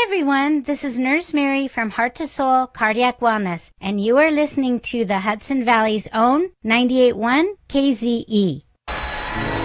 everyone, this is Nurse Mary from Heart to Soul Cardiac Wellness, and you are listening to the Hudson Valley's own 98.1 KZE.